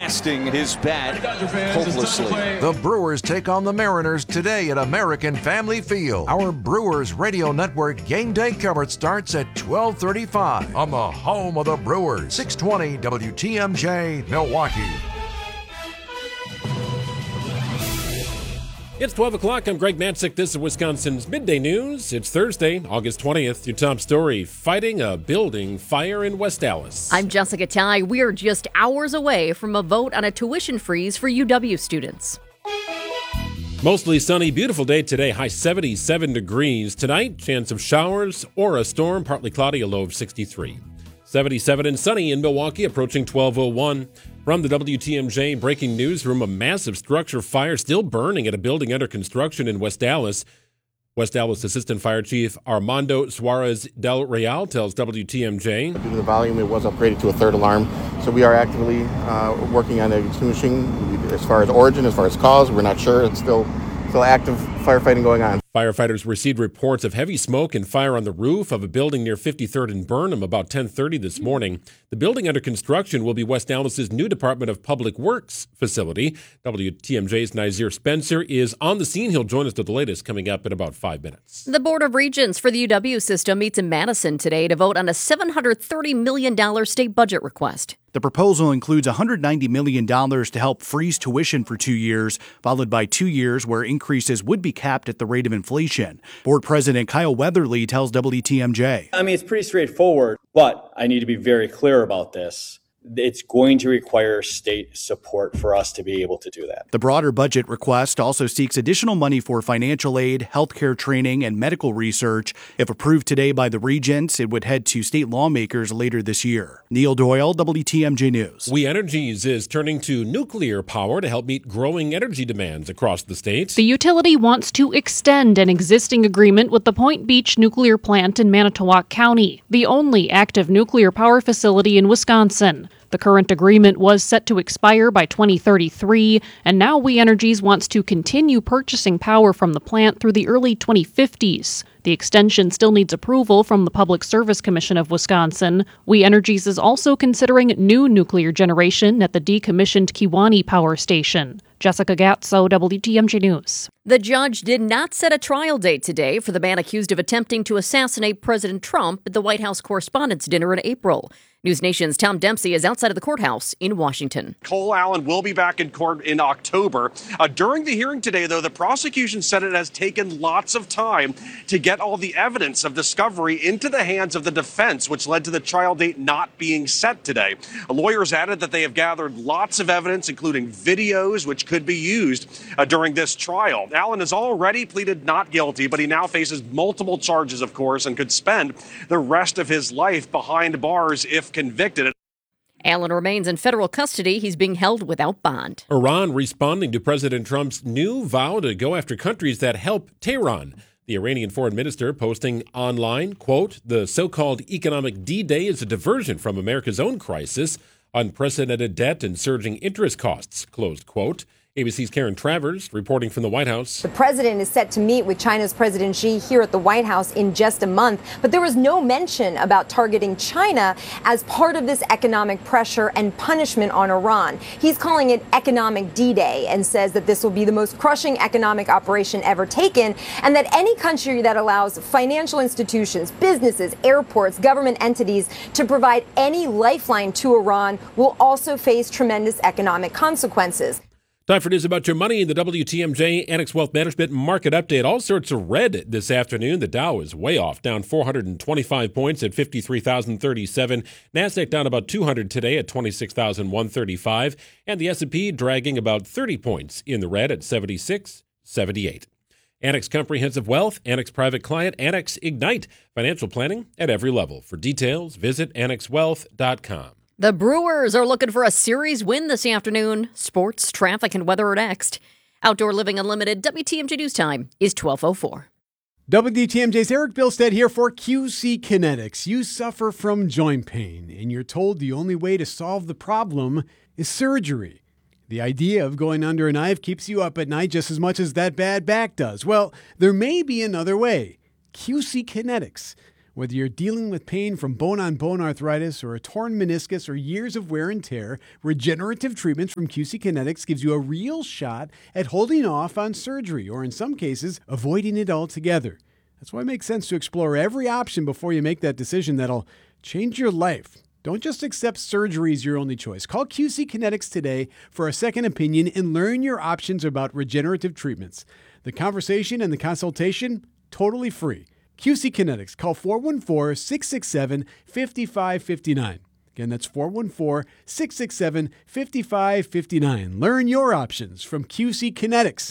blasting his bat hopelessly. The Brewers take on the Mariners today at American Family Field. Our Brewers Radio Network game day coverage starts at 12:35 on the home of the Brewers, 620 WTMJ, Milwaukee. It's 12 o'clock. I'm Greg Matzik. This is Wisconsin's Midday News. It's Thursday, August 20th. Your top story, fighting a building fire in West Allis. I'm Jessica Ty. We are just hours away from a vote on a tuition freeze for UW students. Mostly sunny, beautiful day today, high 77 degrees. Tonight, chance of showers or a storm, partly cloudy, a low of 63. 77 and sunny in Milwaukee, approaching 12:01. From the WTMJ breaking newsroom, a massive structure fire still burning at a building under construction in West Allis. West Allis Assistant Fire Chief Armando Suarez Del Real tells WTMJ. Due to the volume, it was upgraded to a third alarm. So we are actively working on extinguishing. As far as origin, as far as cause, we're not sure. It's still active firefighting going on. Firefighters received reports of heavy smoke and fire on the roof of a building near 53rd and Burnham about 10:30 this morning. The building under construction will be West Allis's new Department of Public Works facility. WTMJ's Nazir Spencer is on the scene. He'll join us with the latest coming up in about 5 minutes. The Board of Regents for the UW system meets in Madison today to vote on a $730 million state budget request. The proposal includes $190 million to help freeze tuition for 2 years, followed by 2 years where increases would be capped at the rate of inflation. Board President Kyle Weatherly tells WTMJ. It's pretty straightforward, but I need to be very clear about this. It's going to require state support for us to be able to do that. The broader budget request also seeks additional money for financial aid, healthcare training, and medical research. If approved today by the regents, it would head to state lawmakers later this year. Neil Doyle, WTMJ News. We Energies is turning to nuclear power to help meet growing energy demands across the state. The utility wants to extend an existing agreement with the Point Beach nuclear plant in Manitowoc County, the only active nuclear power facility in Wisconsin. The current agreement was set to expire by 2033, and now We Energies wants to continue purchasing power from the plant through the early 2050s. The extension still needs approval from the Public Service Commission of Wisconsin. We Energies is also considering new nuclear generation at the decommissioned Kewaunee Power Station. Jessica Gatso, WTMJ News. The judge did not set a trial date today for the man accused of attempting to assassinate President Trump at the White House Correspondents' Dinner in April. News Nation's Tom Dempsey is outside of the courthouse in Washington. Cole Allen will be back in court in October. During the hearing today, though, the prosecution said it has taken lots of time to get all the evidence of discovery into the hands of the defense, which led to the trial date not being set today. Lawyers added that they have gathered lots of evidence, including videos, which could be used during this trial. Allen has already pleaded not guilty, but he now faces multiple charges, of course, and could spend the rest of his life behind bars if convicted. Allen remains in federal custody. He's being held without bond. Iran responding to President Trump's new vow to go after countries that help Tehran. The Iranian foreign minister posting online, quote, the so-called economic D-Day is a diversion from America's own crisis, unprecedented debt and surging interest costs, closed quote. ABC's Karen Travers reporting from the White House. The president is set to meet with China's President Xi here at the White House in just a month, but there was no mention about targeting China as part of this economic pressure and punishment on Iran. He's calling it Economic D-Day and says that this will be the most crushing economic operation ever taken, and that any country that allows financial institutions, businesses, airports, government entities to provide any lifeline to Iran will also face tremendous economic consequences. Time for news about your money in the WTMJ Annex Wealth Management Market Update. All sorts of red this afternoon. The Dow is way off, down 425 points at 53,037. NASDAQ down about 200 today at 26,135. And the S&P dragging about 30 points in the red at 76.78. Annex Comprehensive Wealth, Annex Private Client, Annex Ignite. Financial planning at every level. For details, visit annexwealth.com. The Brewers are looking for a series win this afternoon. Sports, traffic, and weather are next. Outdoor Living Unlimited, WTMJ News Time is 12:04. WTMJ's Eric Bilstead here for QC Kinetics. You suffer from joint pain, and you're told the only way to solve the problem is surgery. The idea of going under a knife keeps you up at night just as much as that bad back does. Well, there may be another way. QC Kinetics. Whether you're dealing with pain from bone-on-bone arthritis or a torn meniscus or years of wear and tear, regenerative treatments from QC Kinetics gives you a real shot at holding off on surgery, or in some cases, avoiding it altogether. That's why it makes sense to explore every option before you make that decision that'll change your life. Don't just accept surgery as your only choice. Call QC Kinetics today for a second opinion and learn your options about regenerative treatments. The conversation and the consultation, totally free. QC Kinetics. Call 414-667-5559. Again, that's 414-667-5559. Learn your options from QC Kinetics.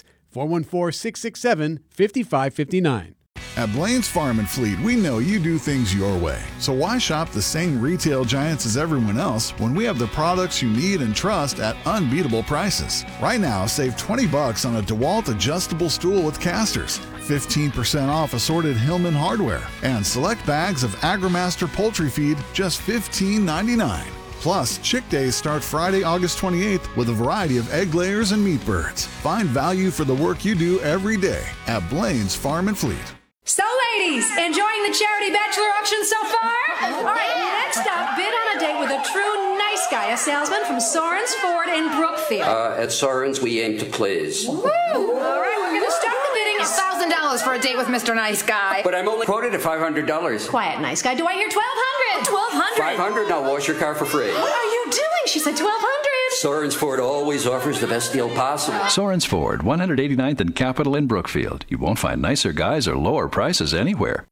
414-667-5559. At Blaine's Farm and Fleet, we know you do things your way. So why shop the same retail giants as everyone else when we have the products you need and trust at unbeatable prices? Right now, save $20 on a DeWalt adjustable stool with casters, 15% off assorted Hillman hardware, and select bags of AgriMaster poultry feed, just $15.99. Plus, Chick Days start Friday, August 28th with a variety of egg layers and meat birds. Find value for the work you do every day at Blaine's Farm and Fleet. So, ladies, enjoying the charity bachelor auction so far? All right, next up, bid on a date with a true nice guy, a salesman from Sorens Ford in Brookfield. At Sorens, we aim to please. Woo! All right, we're going to start the bidding at $1,000 for a date with Mr. Nice Guy. But I'm only quoted at $500. Quiet, nice guy. Do I hear $1,200? $1,200? $500, now wash your car for free. What are you doing? She said $1,200. Sorens Ford always offers the best deal possible. Sorens Ford, 189th and Capitol in Brookfield. You won't find nicer guys or lower prices anywhere.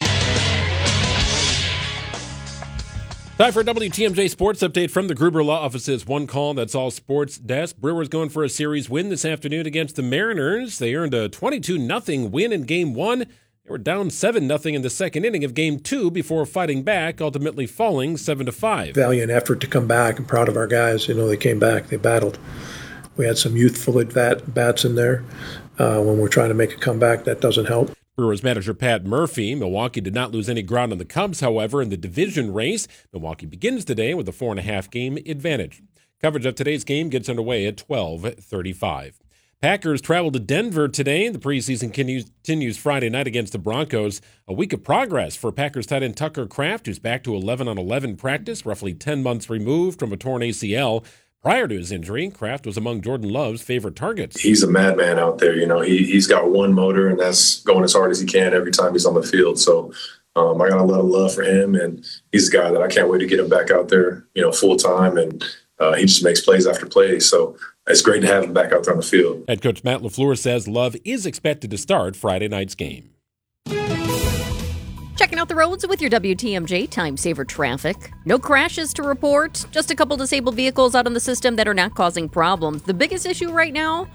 Time for a WTMJ Sports Update from the Gruber Law Office's One Call, That's All Sports desk. Brewers going for a series win this afternoon against the Mariners. They earned a 22-0 win in Game 1. They were down 7-0 in the second inning of Game 2 before fighting back, ultimately falling 7-5. Valiant effort to come back. I'm proud of our guys. They came back. They battled. We had some youthful at-bats in there. When we're trying to make a comeback, that doesn't help. Brewers manager Pat Murphy. Milwaukee did not lose any ground on the Cubs, however, in the division race. Milwaukee begins today with a 4.5-game advantage. Coverage of today's game gets underway at 12:35. Packers travel to Denver today. The preseason continues Friday night against the Broncos. A week of progress for Packers tight end Tucker Kraft, who's back to 11-on-11 practice, roughly 10 months removed from a torn ACL. Prior to his injury, Kraft was among Jordan Love's favorite targets. He's a madman out there. He's got one motor, and that's going as hard as he can every time he's on the field. So I got a lot of love for him, and he's a guy that I can't wait to get him back out there, full time, and he just makes plays after plays. So it's great to have him back out there on the field. Head coach Matt LaFleur says Love is expected to start Friday night's game. Checking out the roads with your WTMJ Time Saver traffic. No crashes to report, just a couple disabled vehicles out on the system that are not causing problems. The biggest issue right now,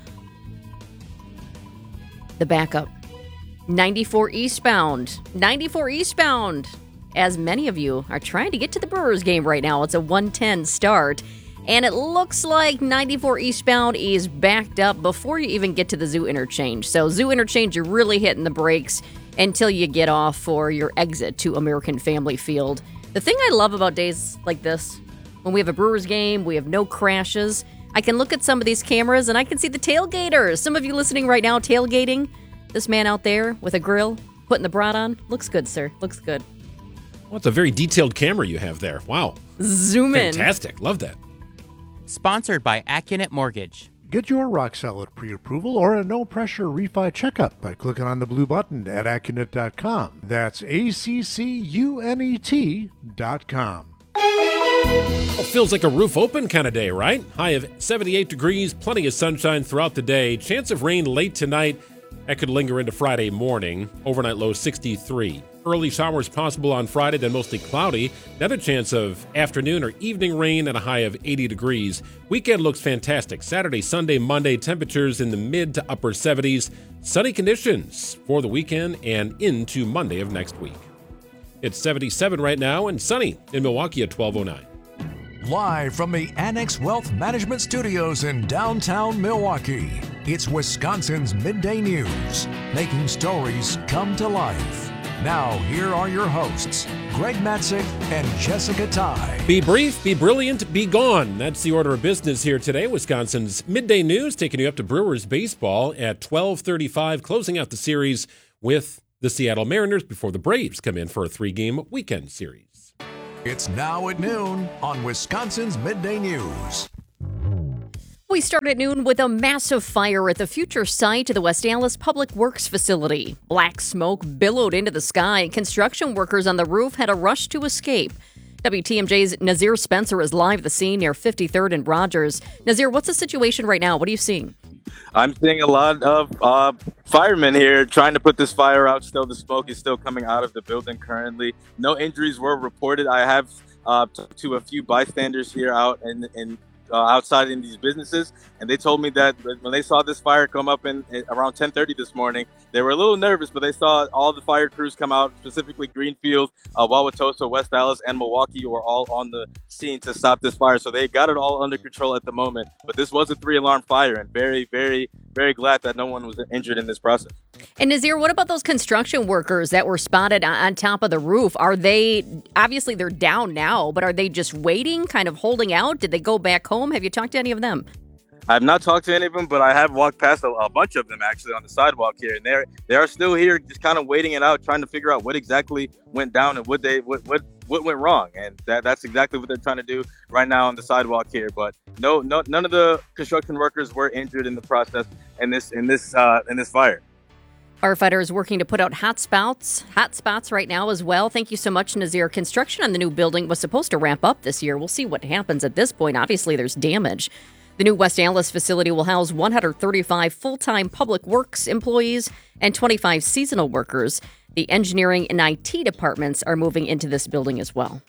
the backup. 94 eastbound. 94 eastbound. As many of you are trying to get to the Brewers game right now. It's a 1:10 start. And it looks like 94 eastbound is backed up before you even get to the Zoo Interchange. So Zoo Interchange, you're really hitting the brakes until you get off for your exit to American Family Field. The thing I love about days like this, when we have a Brewers game, we have no crashes, I can look at some of these cameras and I can see the tailgaters. Some of you listening right now tailgating. This man out there with a grill, putting the brat on. Looks good, sir. Looks good. Well, it's a very detailed camera you have there. Wow. Zoom in. Fantastic. Love that. Sponsored by AccuNet Mortgage. Get your rock solid pre-approval or a no-pressure refi checkup by clicking on the blue button at AccuNet.com. That's ACCUNET.com. Well, feels like a roof open kind of day, right? High of 78 degrees, plenty of sunshine throughout the day. Chance of rain late tonight. That could linger into Friday morning. Overnight low 63. Early showers possible on Friday, then mostly cloudy. Another chance of afternoon or evening rain at a high of 80 degrees. Weekend looks fantastic. Saturday, Sunday, Monday, temperatures in the mid to upper 70s. Sunny conditions for the weekend and into Monday of next week. It's 77 right now and sunny in Milwaukee at 12:09. Live from the Annex Wealth Management Studios in downtown Milwaukee, it's Wisconsin's Midday News, making stories come to life. Now, here are your hosts, Greg Matzik and Jessica Ty. Be brief, be brilliant, be gone. That's the order of business here today. Wisconsin's Midday News taking you up to Brewers baseball at 12:35, closing out the series with the Seattle Mariners before the Braves come in for a 3-game weekend series. It's now at noon on Wisconsin's Midday News. We start at noon with a massive fire at the future site of the West Allis Public Works facility. Black smoke billowed into the sky. Construction workers on the roof had to rush to escape. WTMJ's Nazir Spencer is live at the scene near 53rd and Rogers. Nazir, what's the situation right now? What are you seeing? I'm seeing a lot of firemen here trying to put this fire out. Still, the smoke is still coming out of the building currently. No injuries were reported. I have talked to a few bystanders here out outside in these businesses, and they told me that when they saw this fire come up in around 10:30 this morning, they were a little nervous, but they saw all the fire crews come out, specifically Greenfield, Wauwatosa, West Allis, and Milwaukee were all on the scene to stop this fire. So they got it all under control at the moment. But this was a 3-alarm fire, and very, very, very glad that no one was injured in this process. And Nazir, what about those construction workers that were spotted on top of the roof? Are they, obviously they're down now, but are they just waiting, kind of holding out? Did they go back home? Have you talked to any of them? I have not talked to any of them, but I have walked past a bunch of them actually on the sidewalk here, and they are still here, just kind of waiting it out, trying to figure out what exactly went down and what went wrong, and that's exactly what they're trying to do right now on the sidewalk here. But none of the construction workers were injured in the process in this fire. Firefighters working to put out hot spots right now as well. Thank you so much, Nazir. Construction on the new building was supposed to ramp up this year. We'll see what happens at this point. Obviously, there's damage. The new West Allis facility will house 135 full-time public works employees and 25 seasonal workers. The engineering and IT departments are moving into this building as well.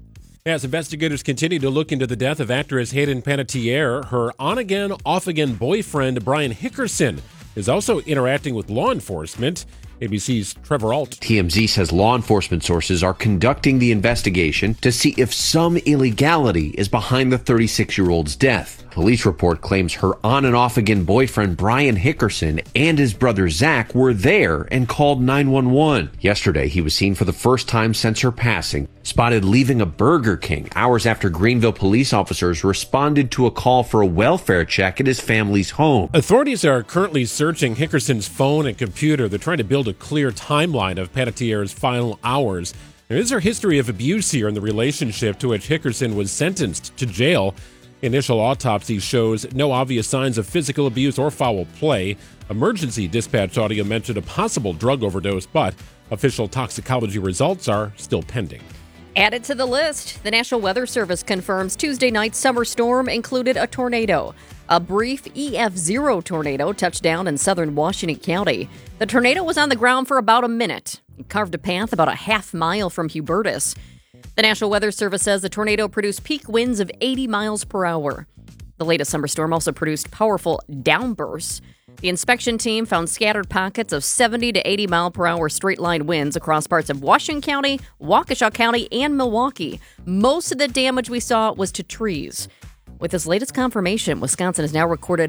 As investigators continue to look into the death of actress Hayden Panettiere, her on-again, off-again boyfriend, Brian Hickerson, is also interacting with law enforcement. ABC's Trevor Alt. TMZ says law enforcement sources are conducting the investigation to see if some illegality is behind the 36-year-old's death. Police report claims her on and off again boyfriend Brian Hickerson and his brother Zach were there and called 911. Yesterday, he was seen for the first time since her passing, spotted leaving a Burger King hours after Greenville police officers responded to a call for a welfare check at his family's home. Authorities are currently searching Hickerson's phone and computer. They're trying to build a clear timeline of Panettiere's final hours. There is her history of abuse here in the relationship to which Hickerson was sentenced to jail. Initial autopsy shows no obvious signs of physical abuse or foul play. Emergency dispatch audio mentioned a possible drug overdose, but official toxicology results are still pending. Added to the list, the National Weather Service confirms Tuesday night's summer storm included a tornado. A brief EF0 tornado touched down in southern Washington County. The tornado was on the ground for about a minute. It carved a path about a half mile from Hubertus. The National Weather Service says the tornado produced peak winds of 80 miles per hour. The latest summer storm also produced powerful downbursts. The inspection team found scattered pockets of 70 to 80 mile per hour straight line winds across parts of Washington County, Waukesha County, and Milwaukee. Most of the damage we saw was to trees. With this latest confirmation, Wisconsin has now recorded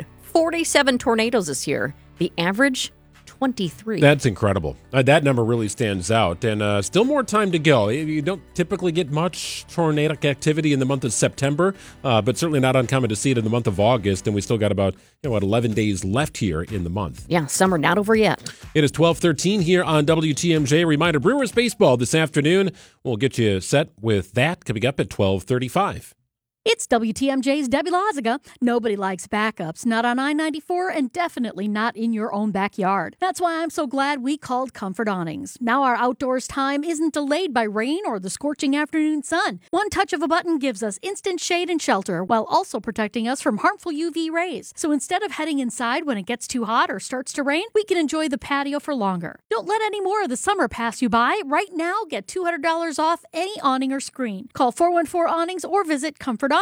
47 tornadoes this year. The average, 23. That's incredible. That number really stands out. And still more time to go. You don't typically get much tornadic activity in the month of September, but certainly not uncommon to see it in the month of August. And we still got about 11 days left here in the month. Yeah, summer not over yet. It is 12:13 here on WTMJ. Reminder, Brewers baseball this afternoon. We'll get you set with that coming up at 12:35. It's WTMJ's Debbie Loziga. Nobody likes backups, not on I-94 and definitely not in your own backyard. That's why I'm so glad we called Comfort Awnings. Now our outdoors time isn't delayed by rain or the scorching afternoon sun. One touch of a button gives us instant shade and shelter while also protecting us from harmful UV rays. So instead of heading inside when it gets too hot or starts to rain, we can enjoy the patio for longer. Don't let any more of the summer pass you by. Right now, get $200 off any awning or screen. Call 414-Awnings or visit ComfortAwnings.com.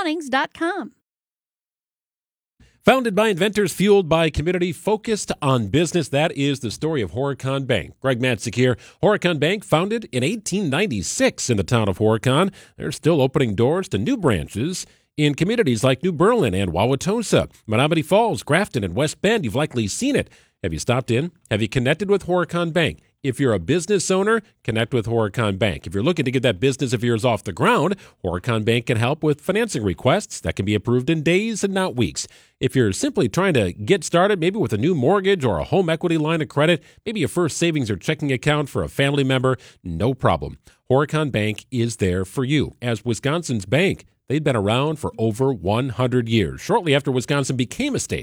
Founded by inventors, fueled by community, focused on business. That is the story of Horicon Bank. Greg Matzik here. Horicon Bank, founded in 1896 in the town of Horicon. They're still opening doors to new branches in communities like New Berlin and Wauwatosa, Menominee Falls, Grafton, and West Bend. You've likely seen it. Have you stopped in? Have you connected with Horicon Bank? If you're a business owner, connect with Horicon Bank. If you're looking to get that business of yours off the ground, Horicon Bank can help with financing requests that can be approved in days and not weeks. If you're simply trying to get started, maybe with a new mortgage or a home equity line of credit, maybe a first savings or checking account for a family member, no problem. Horicon Bank is there for you. As Wisconsin's bank, they'd been around for over 100 years, shortly after Wisconsin became a state.